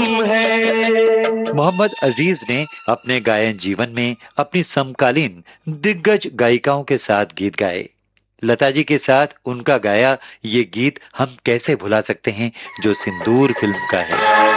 है। मोहम्मद अजीज ने अपने गायन जीवन में अपनी समकालीन दिग्गज गायिकाओं के साथ गीत गाए। लता जी के साथ उनका गाया ये गीत हम कैसे भुला सकते हैं, जो सिंदूर फिल्म का है।